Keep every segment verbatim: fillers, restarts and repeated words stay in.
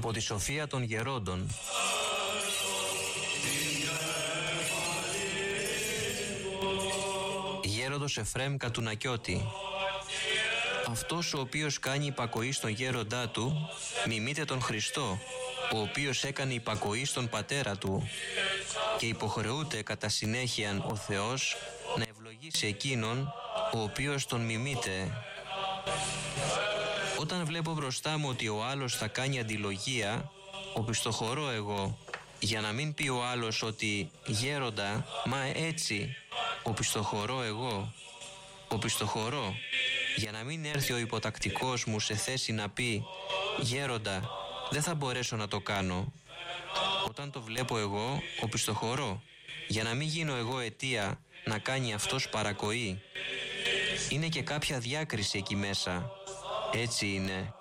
Από τη σοφία των γερόντων. Γέροντος Εφραίμ Κατουνακιώτη. Αυτός ο οποίος κάνει υπακοή στον γέροντά του, μιμείται τον Χριστό, ο οποίος έκανε υπακοή στον πατέρα του, και υποχρεούται κατά συνέχεια ο Θεός να ευλογήσει εκείνον ο οποίος τον μιμείται. Όταν βλέπω μπροστά μου ότι ο άλλος θα κάνει αντιλογία, οπισθοχωρώ εγώ, για να μην πει ο άλλος ότι «Γέροντα, μα έτσι», οπισθοχωρώ εγώ, οπισθοχωρώ, για να μην έρθει ο υποτακτικός μου σε θέση να πει «Γέροντα, δεν θα μπορέσω να το κάνω». Όταν το βλέπω εγώ, οπισθοχωρώ, για να μην γίνω εγώ αιτία να κάνει αυτός παρακοή. Είναι και κάποια διάκριση εκεί μέσα. Έτσι είναι.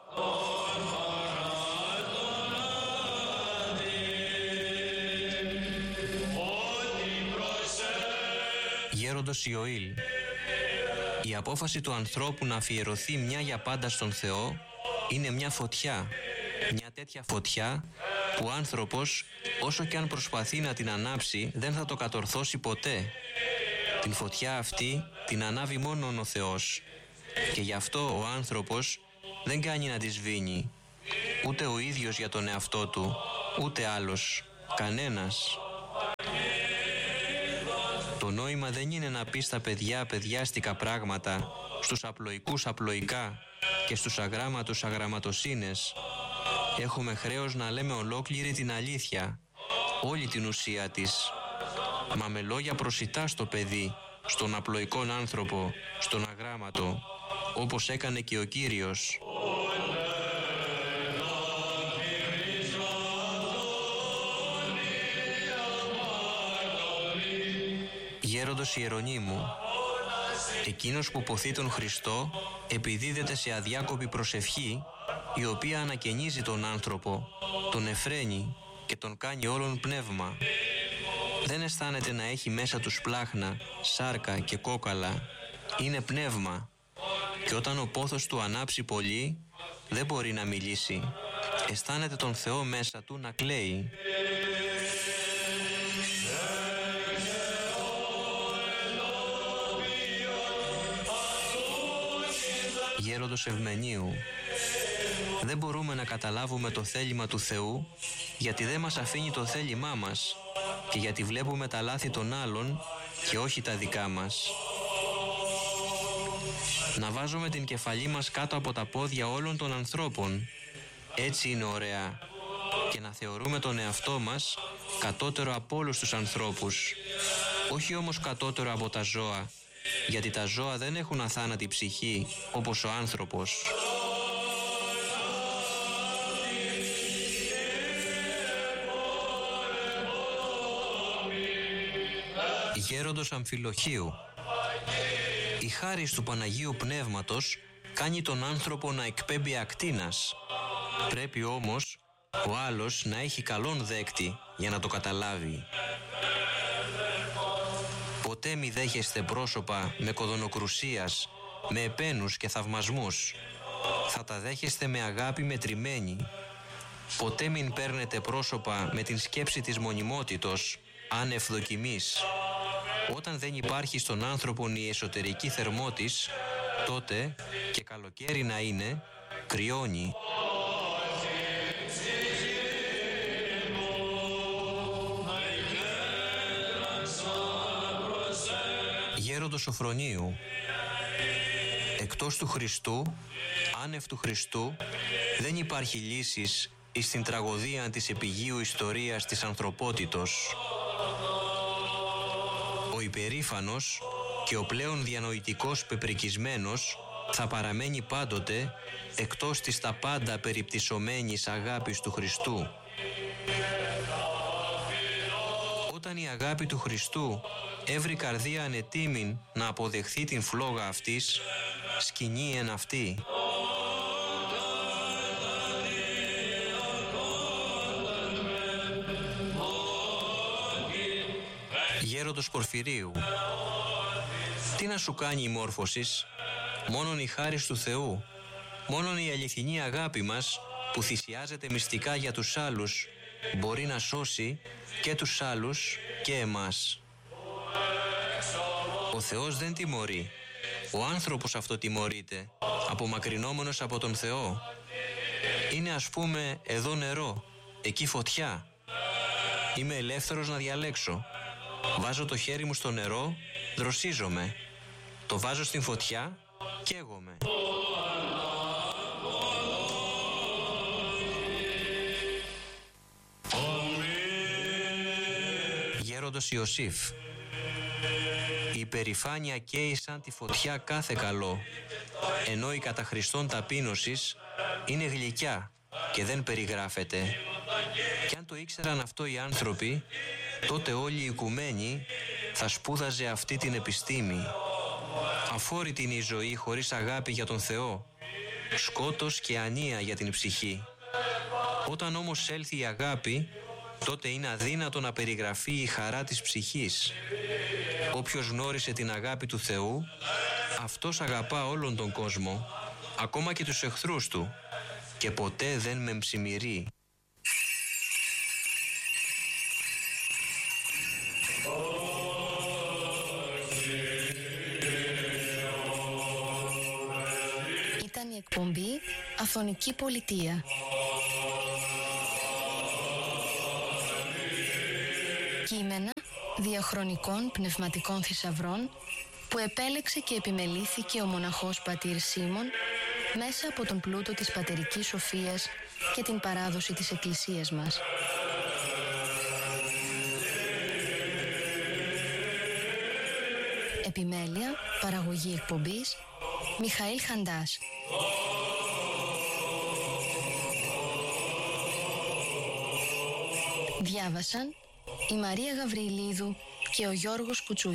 Γέροντος Ιωήλ. Η απόφαση του ανθρώπου να αφιερωθεί μια για πάντα στον Θεό είναι μια φωτιά. Μια τέτοια φωτιά που ο άνθρωπος, όσο και αν προσπαθεί να την ανάψει, δεν θα το κατορθώσει ποτέ. Την φωτιά αυτή την ανάβει μόνον ο Θεός, και γι' αυτό ο άνθρωπος δεν κάνει να τη σβήνει, ούτε ο ίδιος για τον εαυτό του, ούτε άλλος, κανένας. Το νόημα δεν είναι να πει στα παιδιά παιδιάστικα πράγματα, στους απλοϊκούς απλοϊκά και στους αγράμματους αγραμματοσύνες. Έχουμε χρέος να λέμε ολόκληρη την αλήθεια, όλη την ουσία της, μα με λόγια προσιτά στο παιδί, στον απλοϊκόν άνθρωπο, στον αγράμματο, όπως έκανε και ο Κύριος. Γέροντος Ιερονίμου. Εκείνος που ποθεί τον Χριστό επιδίδεται σε αδιάκοπη προσευχή, η οποία ανακαινίζει τον άνθρωπο, τον εφραίνει και τον κάνει όλον πνεύμα. Δεν αισθάνεται να έχει μέσα του σπλάχνα, σάρκα και κόκαλα. Είναι πνεύμα, και όταν ο πόθος του ανάψει πολύ, δεν μπορεί να μιλήσει. Αισθάνεται τον Θεό μέσα του να κλαίει. Γέροντος Ευμενίου. Δεν μπορούμε να καταλάβουμε το θέλημα του Θεού, γιατί δεν μας αφήνει το θέλημά μας και γιατί βλέπουμε τα λάθη των άλλων και όχι τα δικά μας. Να βάζουμε την κεφαλή μας κάτω από τα πόδια όλων των ανθρώπων, έτσι είναι ωραία, και να θεωρούμε τον εαυτό μας κατώτερο από όλους τους ανθρώπους, όχι όμως κατώτερο από τα ζώα, γιατί τα ζώα δεν έχουν αθάνατη ψυχή όπως ο άνθρωπος. Γέροντος Αμφιλοχίου. Η χάρις του Παναγίου Πνεύματος κάνει τον άνθρωπο να εκπέμπει ακτίνας. Πρέπει όμως ο άλλος να έχει καλόν δέκτη για να το καταλάβει. Ποτέ μη δέχεστε πρόσωπα με κοδωνοκρουσίας, με επένους και θαυμασμούς. Θα τα δέχεστε με αγάπη μετρημένη. Ποτέ μην παίρνετε πρόσωπα με την σκέψη της μονιμότητος, άνευ δοκιμής. Όταν δεν υπάρχει στον άνθρωπο η εσωτερική θερμότης, τότε, και καλοκαίρι να είναι, κρυώνει. Γέροντος Σοφρονίου. Εκτός του Χριστού, άνευ του Χριστού, δεν υπάρχει λύσης εις την τραγωδία της επιγείου ιστορίας της ανθρωπότητος. Ο υπερήφανος και ο πλέον διανοητικός πεπρικισμένος θα παραμένει πάντοτε εκτός της τα πάντα περιπτυσσομένης αγάπης του Χριστού. Όταν η αγάπη του Χριστού έβρει καρδία ανετήμην να αποδεχθεί την φλόγα αυτής, σκηνή εν αυτή. Γέροντος Πορφυρίου. Τι να σου κάνει η μόρφωσης? Μόνον η χάρις του Θεού, μόνον η αληθινή αγάπη μας που θυσιάζεται μυστικά για τους άλλους μπορεί να σώσει και τους άλλους και εμάς. Ο Θεός δεν τιμωρεί. Ο άνθρωπος αυτοτιμωρείται, απομακρυνόμενος από τον Θεό. Είναι, ας πούμε, εδώ νερό, εκεί φωτιά. Είμαι ελεύθερος να διαλέξω. Βάζω το χέρι μου στο νερό, δροσίζομαι. Το βάζω στην φωτιά, καίγομαι. Γέροντος Ιωσήφ. Η υπερηφάνεια καίει σαν τη φωτιά κάθε καλό, ενώ η κατά Χριστόν ταπείνωσης είναι γλυκιά και δεν περιγράφεται. Κι αν το ήξεραν αυτό οι άνθρωποι, τότε όλη η οικουμένη θα σπούδαζε αυτή την επιστήμη. Αφόρητη είναι η ζωή χωρίς αγάπη για τον Θεό, σκότος και ανία για την ψυχή. Όταν όμως έλθει η αγάπη, τότε είναι αδύνατο να περιγραφεί η χαρά της ψυχής. Όποιος γνώρισε την αγάπη του Θεού, αυτός αγαπά όλον τον κόσμο, ακόμα και τους εχθρούς του, και ποτέ δεν μεμψημυρεί. Ήταν η εκπομπή Αφωνική Πολιτεία. Κείμενα διαχρονικών πνευματικών θησαυρών που επέλεξε και επιμελήθηκε ο μοναχός πατήρ Σίμων μέσα από τον πλούτο της πατερικής σοφίας και την παράδοση της Εκκλησίας μας. Επιμέλεια, παραγωγή εκπομπής, Μιχαήλ Χαντάς. Διάβασαν η Μαρία Γαβριλίδου και ο Γιώργος Κουτσού.